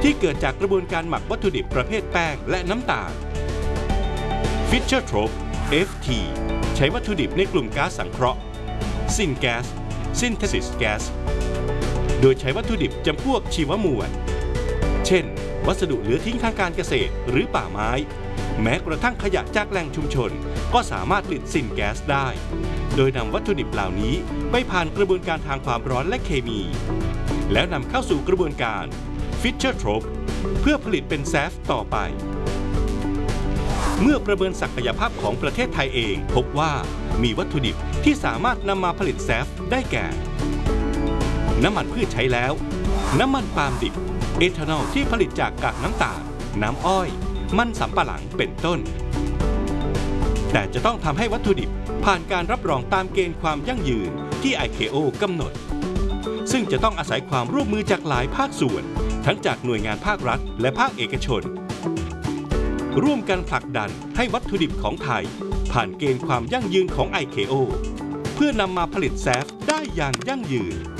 ที่เกิดจากกระบวนการหมักวัตถุดิบประเภทแป้งและน้ำตาล Fischer-Tropsch FT ใช้วัตถุดิบในกลุ่มก๊าซสังเคราะห์ Syngas Synthesis Gas โดยใช้วัตถุดิบจำพวกชีวมวลเช่นวัสดุเหลือทิ้งทางการเกษตรหรือป่าไม้แม้กระทั่งขยะจากแหล่งชุมชนก็สามารถผลิตซินแก๊สได้โดยนำวัตถุดิบเหล่านี้ไปผ่านกระบวนการทางความร้อนและเคมีแล้วนำเข้าสู่กระบวนการ Fischer-Tropsch เพื่อผลิตเป็นแซฟต่อไปเมื่อประเมินศักยภาพของประเทศไทยเองพบว่ามีวัตถุดิบที่สามารถนำมาผลิตแซฟได้แก่น้ำมันพืชใช้แล้วน้ำมันปาล์มดิบเอทานอลที่ผลิตจากกากน้ำตาลน้ำอ้อยมันสำปะหลังเป็นต้นแต่จะต้องทำให้วัตถุดิบผ่านการรับรองตามเกณฑ์ความยั่งยืนที่ ICAO กำหนดซึ่งจะต้องอาศัยความร่วมมือจากหลายภาคส่วนทั้งจากหน่วยงานภาครัฐและภาคเอกชนร่วมกันผลักดันให้วัตถุดิบของไทยผ่านเกณฑ์ความยั่งยืนของ ICAO เพื่อนำมาผลิตแซฟได้อย่างยั่งยืน